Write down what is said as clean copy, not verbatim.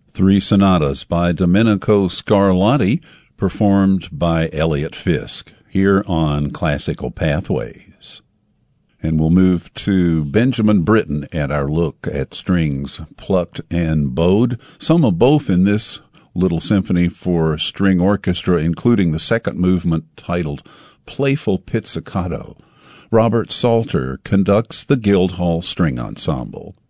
Three sonatas by Domenico Scarlatti, performed by Elliott Fisk, here on Classical Pathways. And we'll move to Benjamin Britten at our look at strings plucked and bowed, some of both in this little symphony for string orchestra, including the second movement titled Playful Pizzicato. Robert Salter conducts the Guildhall String Ensemble.